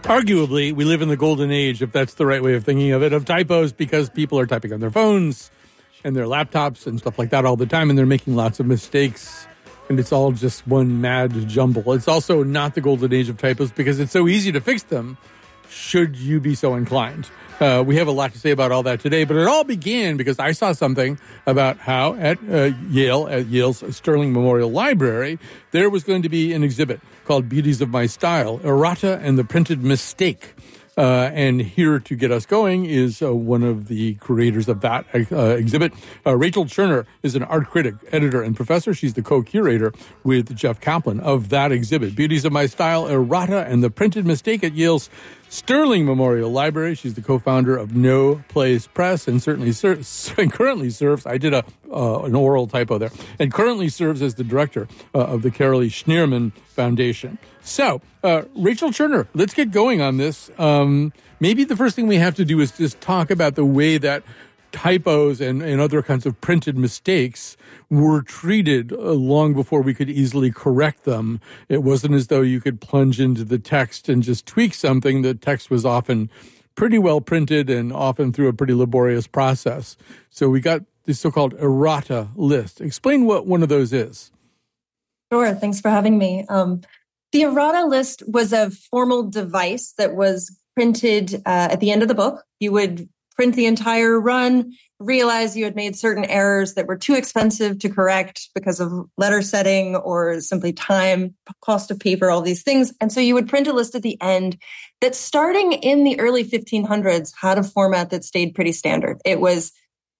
Arguably, we live in the golden age, if that's the right way of thinking of it, of typos, because people are typing on their phones and their laptops and stuff like that all the time, and they're making lots of mistakes, and it's all just one mad jumble. It's also not the golden age of typos because it's so easy to fix them, should you be so inclined. We have a lot to say about all that today, but it all began because I saw something about how at Yale's Sterling Memorial Library, there was going to be an exhibit called Beauties of My Style, Errata and the Printed Mistake. And here to get us going is one of the curators of that exhibit. Rachel Cherner is an art critic, editor, and professor. She's the co-curator with Jeff Kaplan of that exhibit, Beauties of My Style, Errata, and the Printed Mistake at Yale's Sterling Memorial Library. She's the co-founder of No Place Press and currently serves, I did an oral typo there, and currently serves as the director of the Carolee Schneerman Foundation. So, Rachel Cherner, let's get going on this. Maybe the first thing we have to do is just talk about the way that typos and other kinds of printed mistakes were treated long before we could easily correct them. It wasn't as though you could plunge into the text and just tweak something. The text was often pretty well printed and often through a pretty laborious process. So we got this so-called errata list. Explain what one of those is. Sure. Thanks for having me. The errata list was a formal device that was printed at the end of the book. You would print the entire run, realize you had made certain errors that were too expensive to correct because of letter setting or simply time, cost of paper, all these things. And so you would print a list at the end that, starting in the early 1500s, had a format that stayed pretty standard. It was,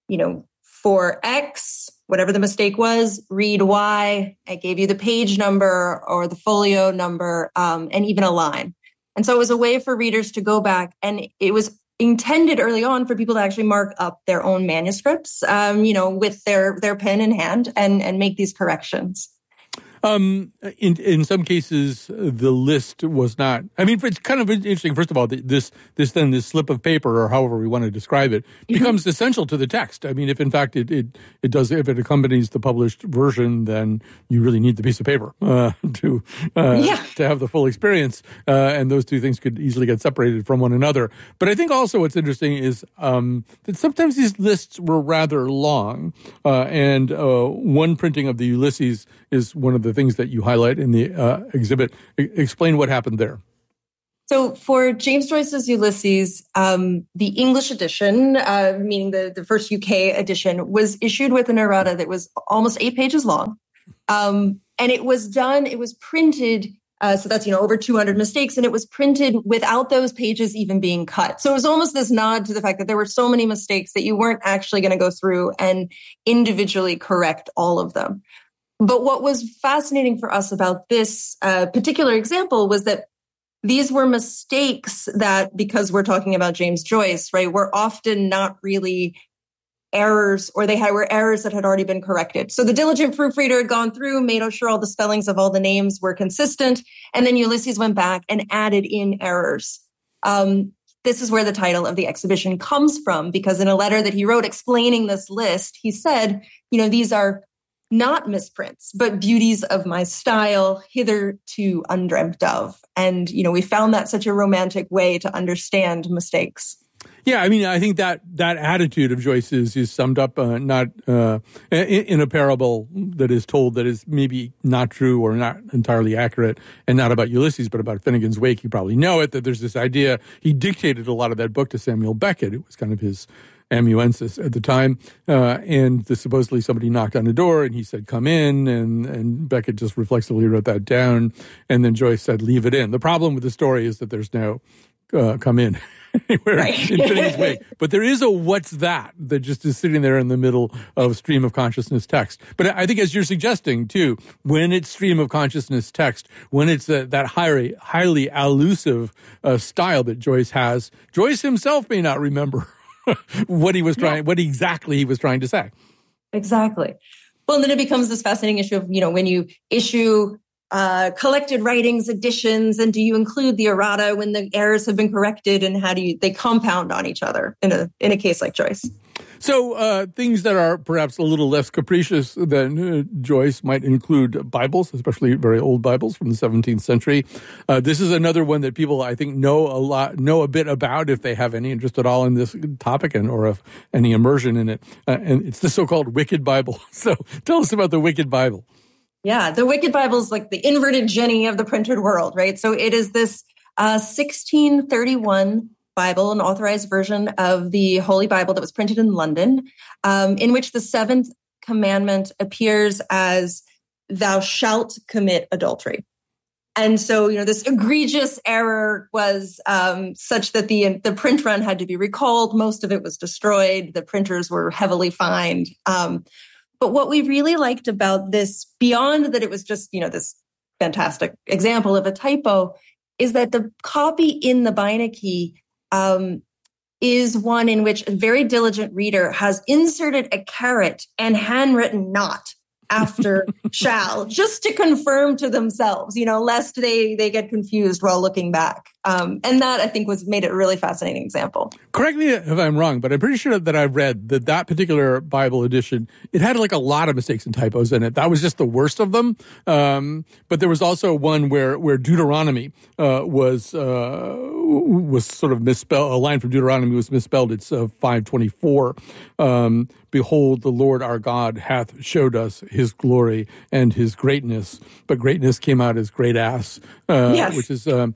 for X, whatever the mistake was, read Y. I gave you the page number or the folio number, and even a line. And so it was a way for readers to go back, and it was intended early on for people to actually mark up their own manuscripts, with their pen in hand and make these corrections. In some cases, the list was not. I mean, it's kind of interesting. First of all, this slip of paper, or however we want to describe it, becomes essential to the text. I mean, if in fact it does, if it accompanies the published version, then you really need the piece of paper to have the full experience. And those two things could easily get separated from one another. But I think also what's interesting is that sometimes these lists were rather long, and one printing of the Ulysses is one of the things that you highlight in the exhibit. Explain what happened there. So for James Joyce's Ulysses, the English edition, meaning the first UK edition, was issued with an errata that was almost 8 pages long. And it was printed, so that's, over 200 mistakes, and it was printed without those pages even being cut. So it was almost this nod to the fact that there were so many mistakes that you weren't actually going to go through and individually correct all of them. But what was fascinating for us about this particular example was that these were mistakes that, because we're talking about James Joyce, right, were often not really errors, or were errors that had already been corrected. So the diligent proofreader had gone through, made sure all the spellings of all the names were consistent, and then Ulysses went back and added in errors. This is where the title of the exhibition comes from, because in a letter that he wrote explaining this list, he said, these are not misprints, but beauties of my style, hitherto undreamt of. And, we found that such a romantic way to understand mistakes. Yeah, I mean, I think that attitude of Joyce's is summed up not in a parable that is told that is maybe not true or not entirely accurate, and not about Ulysses, but about Finnegan's Wake. You probably know it, that there's this idea. He dictated a lot of that book to Samuel Beckett. It was kind of his amanuensis at the time, and supposedly somebody knocked on the door and he said, "Come in," and Beckett just reflexively wrote that down, and then Joyce said, "Leave it in." The problem with the story is that there's no "come in" anywhere in Finnegan's Wake, but there is a "what's that" just is sitting there in the middle of stream of consciousness text. But I think, as you're suggesting too, when it's stream of consciousness text, when it's that highly allusive style that Joyce has, Joyce himself may not remember what exactly he was trying to say. Exactly. Well, and then it becomes this fascinating issue of, when you issue collected writings, editions, and do you include the errata when the errors have been corrected, and how do they compound on each other in a case like Joyce? So things that are perhaps a little less capricious than Joyce might include Bibles, especially very old Bibles from the 17th century. This is another one that people, I think, know a bit about if they have any interest at all in this topic or if any immersion in it. And it's the so-called Wicked Bible. So tell us about the Wicked Bible. Yeah, the Wicked Bible is like the inverted Jenny of the printed world, right? So it is this 1631 Bible, an authorized version of the Holy Bible that was printed in London, in which the seventh commandment appears as "Thou shalt commit adultery." And so, this egregious error was such that the print run had to be recalled. Most of it was destroyed. The printers were heavily fined. But what we really liked about this, beyond that it was just, this fantastic example of a typo, is that the copy in the Beinecke is one in which a very diligent reader has inserted a caret and handwritten "not" after "shall," just to confirm to themselves, lest they get confused while looking back. And that, I think, made it a really fascinating example. Correct me if I'm wrong, but I'm pretty sure that I've read that particular Bible edition, it had like a lot of mistakes and typos in it. That was just the worst of them. But there was also one where Deuteronomy was sort of misspelled. A line from Deuteronomy was misspelled. It's 5:24. Behold, the Lord our God hath showed us his glory and his greatness. But greatness came out as great ass, yes. Which is, am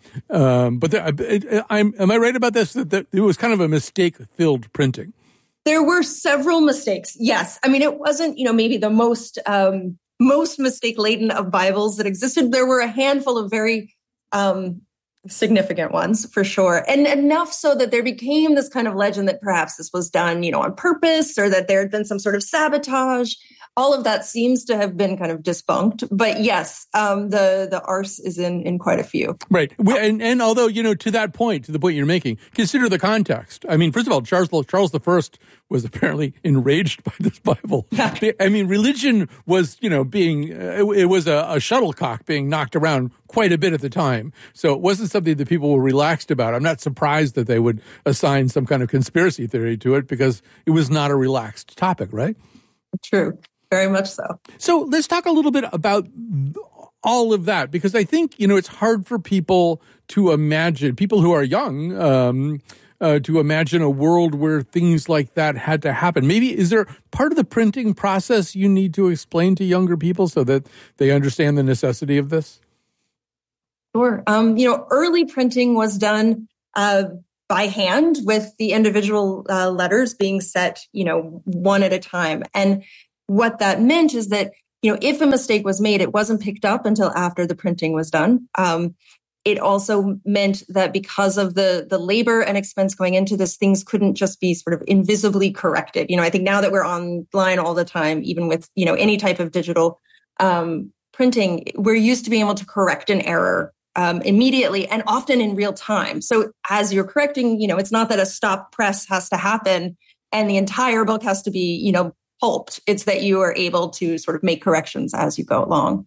I right about this? That it was kind of a mistake-filled printing. There were several mistakes. Yes. I mean, it wasn't, maybe the most mistake-laden of Bibles that existed. There were a handful of very, significant ones for sure. And enough so that there became this kind of legend that perhaps this was done, on purpose, or that there had been some sort of sabotage. All of that seems to have been kind of debunked. But yes, the arse is in quite a few. Right. And although, to that point, to the point you're making, consider the context. I mean, first of all, Charles I was apparently enraged by this Bible. Yeah. I mean, religion was, it was a shuttlecock being knocked around quite a bit at the time. So it wasn't something that people were relaxed about. I'm not surprised that they would assign some kind of conspiracy theory to it, because it was not a relaxed topic, right? True. Very much so. So let's talk a little bit about all of that, because I think, it's hard for people to imagine, people who are young, to imagine a world where things like that had to happen. Maybe, is there part of the printing process you need to explain to younger people so that they understand the necessity of this? Sure. Early printing was done by hand, with the individual letters being set, one at a time. And what that meant is that, if a mistake was made, it wasn't picked up until after the printing was done. It also meant that because of the labor and expense going into this, things couldn't just be sort of invisibly corrected. I think now that we're online all the time, even with, any type of digital printing, we're used to being able to correct an error immediately and often in real time. So as you're correcting, it's not that a stop press has to happen and the entire book has to be, pulped. It's that you are able to sort of make corrections as you go along.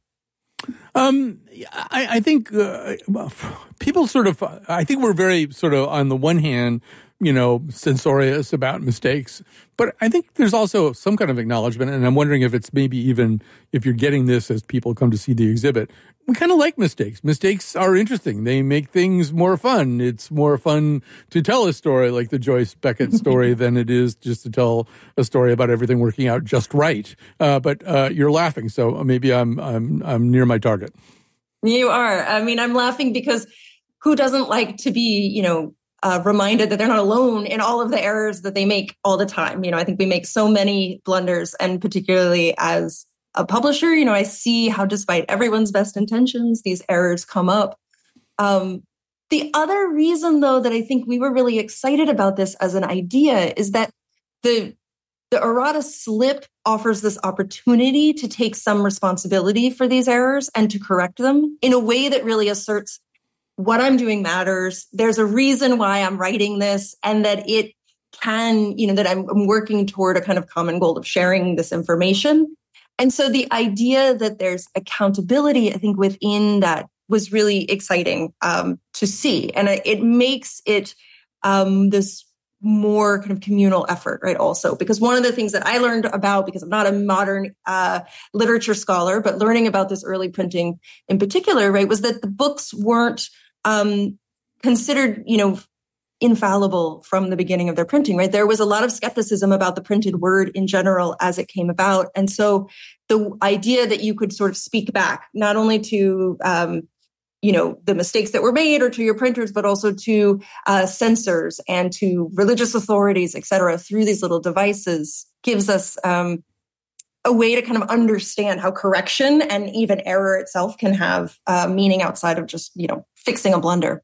I think people I think we're very sort of, on the one hand, censorious about mistakes. But I think there's also some kind of acknowledgement, and I'm wondering if it's maybe even, if you're getting this as people come to see the exhibit, we kind of like mistakes. Mistakes are interesting. They make things more fun. It's more fun to tell a story like the Joyce Beckett story than it is just to tell a story about everything working out just right. But you're laughing, so maybe I'm near my target. You are. I mean, I'm laughing because who doesn't like to be, reminded that they're not alone in all of the errors that they make all the time. I think we make so many blunders, and particularly as a publisher, I see how, despite everyone's best intentions, these errors come up. The other reason, though, that I think we were really excited about this as an idea is that the errata slip offers this opportunity to take some responsibility for these errors and to correct them in a way that really asserts what I'm doing matters. There's a reason why I'm writing this, and that it can, that I'm working toward a kind of common goal of sharing this information. And so the idea that there's accountability, I think, within that was really exciting to see. And it makes it this more kind of communal effort, right? Also, because one of the things that I learned about, because I'm not a modern literature scholar, but learning about this early printing in particular, right, was that the books weren't considered, infallible from the beginning of their printing, right? There was a lot of skepticism about the printed word in general as it came about. And so the idea that you could sort of speak back, not only to, the mistakes that were made or to your printers, but also to censors and to religious authorities, et cetera, through these little devices gives us a way to kind of understand how correction and even error itself can have meaning outside of just, fixing a blunder.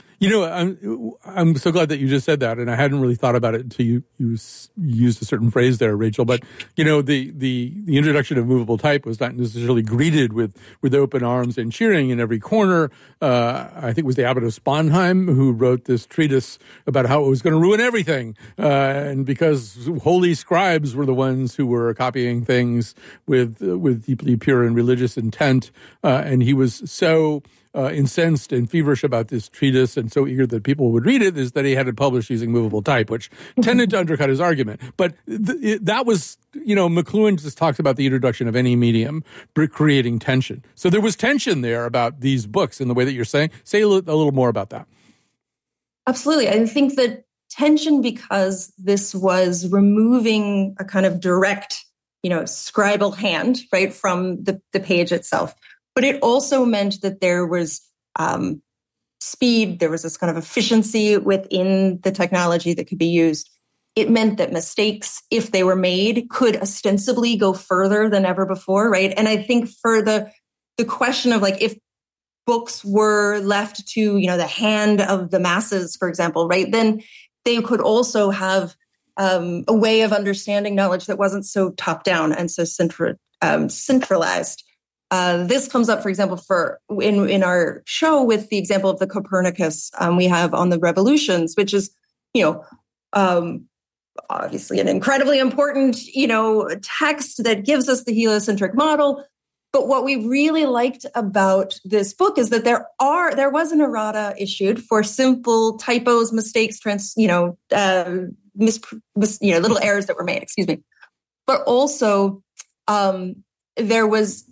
I'm so glad that you just said that, and I hadn't really thought about it until you used a certain phrase there, Rachel. But the introduction of movable type was not necessarily greeted with open arms and cheering in every corner. I think it was the abbot of Sponheim who wrote this treatise about how it was going to ruin everything, and because holy scribes were the ones who were copying things with deeply pure and religious intent, and he was so incensed and feverish about this treatise and so eager that people would read it is that he had it published using movable type, which tended to undercut his argument. But that was, McLuhan just talks about the introduction of any medium creating tension. So there was tension there about these books in the way that you're saying. Say a little more about that. Absolutely. I think that tension, because this was removing a kind of direct, scribal hand, right, from the page itself. But it also meant that there was speed, there was this kind of efficiency within the technology that could be used. It meant that mistakes, if they were made, could ostensibly go further than ever before, right? And I think for the question of if books were left to, the hand of the masses, for example, right, then they could also have a way of understanding knowledge that wasn't so top-down and so centralized. This comes up, for example, in our show with the example of the Copernicus we have on the revolutions, which is, obviously an incredibly important, text that gives us the heliocentric model. But what we really liked about this book is that there was an errata issued for simple typos, mistakes, little errors that were made. Excuse me, but also there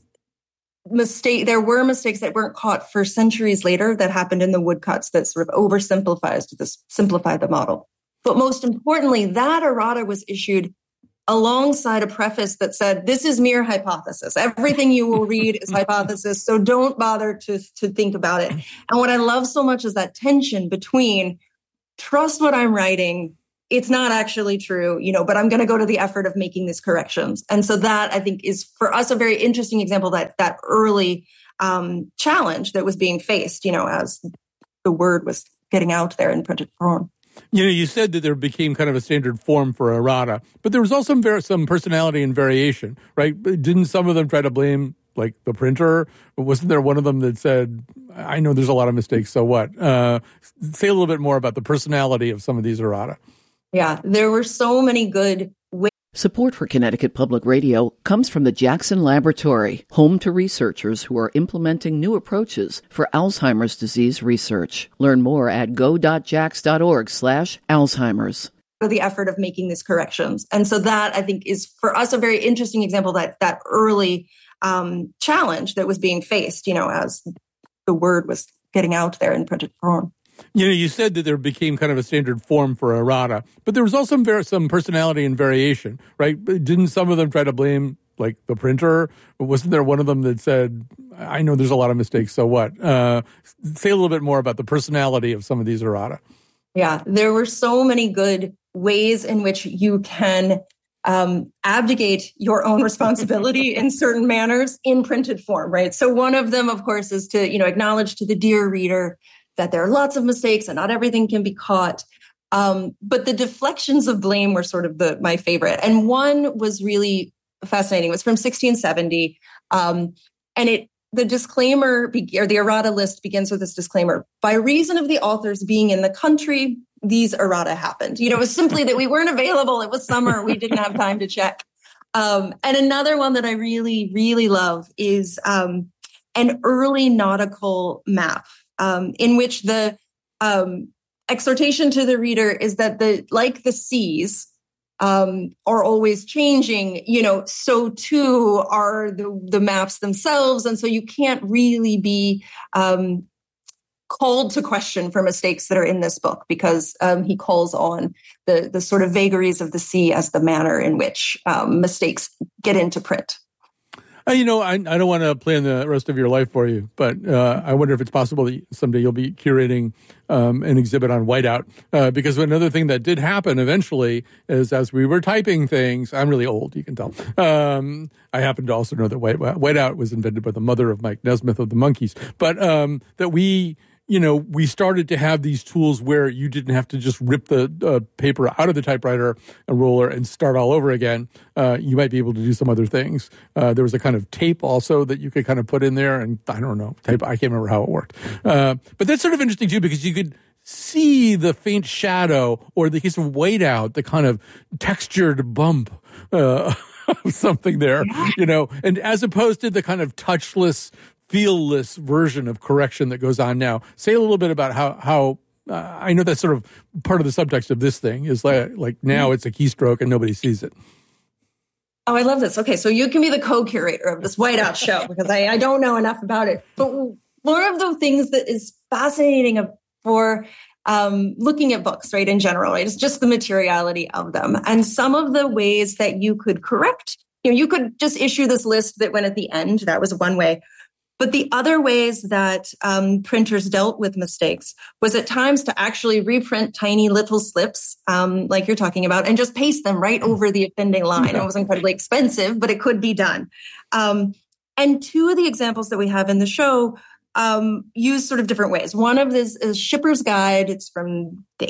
were mistakes that weren't caught for centuries later that happened in the woodcuts that sort of simplified the model. But most importantly, that errata was issued alongside a preface that said, this is mere hypothesis. Everything you will read is hypothesis, so don't bother to think about it. And what I love so much is that tension between trust what I'm writing, it's not actually true, but I'm going to go to the effort of making these corrections. And so that, I think, is for us a very interesting example that early challenge that was being faced, as the word was getting out there in printed form. You said that there became kind of a standard form for errata, but there was also some personality and variation, right? Didn't some of them try to blame the printer? Wasn't there one of them that said, I know there's a lot of mistakes, so what? Say a little bit more about the personality of some of these errata. Yeah, there were so many good ways. Support for Connecticut Public Radio comes from the Jackson Laboratory, home to researchers who are implementing new approaches for Alzheimer's disease research. Learn more at go.jax.org/Alzheimer's. The effort of making these corrections. And so that, I think, is for us a very interesting example that early challenge that was being faced, as the word was getting out there in printed form. You said that there became kind of a standard form for errata, but there was also some personality and variation, right? Didn't some of them try to blame the printer? Wasn't there one of them that said, I know there's a lot of mistakes, so what? Say a little bit more about the personality of some of these errata. Yeah, there were so many good ways in which you can abdicate your own responsibility in certain manners in printed form, right? So one of them, of course, is to, acknowledge to the dear reader that there are lots of mistakes and not everything can be caught. But the deflections of blame were sort of my favorite. And one was really fascinating. It was from 1670. And the disclaimer, or the errata list begins with this disclaimer. By reason of the authors being in the country, these errata happened. It was simply that we weren't available. It was summer. We didn't have time to check. And another one that I really, really love is an early nautical map. In which the exhortation to the reader is that the seas are always changing, so too are the maps themselves. And so you can't really be called to question for mistakes that are in this book, because he calls on the sort of vagaries of the sea as the manner in which mistakes get into print. I don't want to plan the rest of your life for you, but I wonder if it's possible that someday you'll be curating an exhibit on whiteout. Because another thing that did happen eventually is, as we were typing things, I'm really old, you can tell. I happen to also know that whiteout was invented by the mother of Mike Nesmith of the Monkees. But that we started to have these tools where you didn't have to just rip the paper out of the typewriter and roller and start all over again. You might be able to do some other things. There was a kind of tape also that you could kind of put in there, and I don't know, tape. I can't remember how it worked. But that's sort of interesting too, because you could see the faint shadow, or in the case of whiteout, the kind of textured bump of something there, and as opposed to the kind of touchless, feel-less version of correction that goes on now. Say a little bit about how I know that's sort of part of the subtext of this thing is like now it's a keystroke and nobody sees it. Oh, I love this. Okay, so you can be the co-curator of this whiteout show, because I don't know enough about it. But one of the things that is fascinating for looking at books, right, in general, right, is just the materiality of them. And some of the ways that you could correct, you could just issue this list that went at the end. That was one way. But the other ways that printers dealt with mistakes was at times to actually reprint tiny little slips, like you're talking about, and just paste them right over the offending line. It was incredibly expensive, but it could be done. And two of the examples that we have in the show use sort of different ways. One of this is Shipper's Guide. It's from the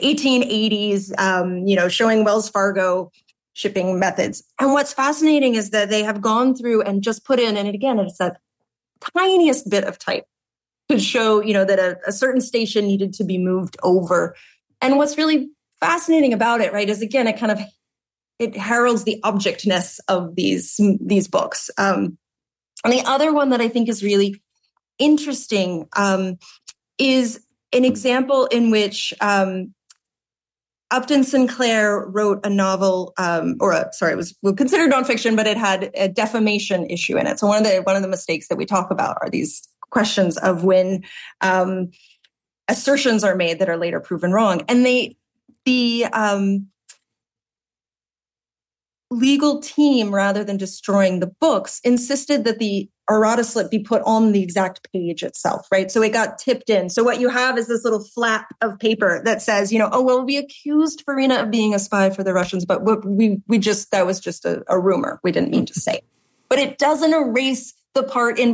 1880s, showing Wells Fargo shipping methods. And what's fascinating is that they have gone through and just put in, and again, it's that tiniest bit of type to show, that a certain station needed to be moved over. And what's really fascinating about it, right, is again, it heralds the objectness of these books. And the other one that I think is really interesting is an example in which Upton Sinclair wrote a novel, it was considered nonfiction, but it had a defamation issue in it. So one of the mistakes that we talk about are these questions of when assertions are made that are later proven wrong. And the legal team, rather than destroying the books, insisted that the errata slip be put on the exact page itself, right? So it got tipped in. So what you have is this little flap of paper that says, we accused Farina of being a spy for the Russians, but that was just a rumor. We didn't mean to say it. But it doesn't erase the part in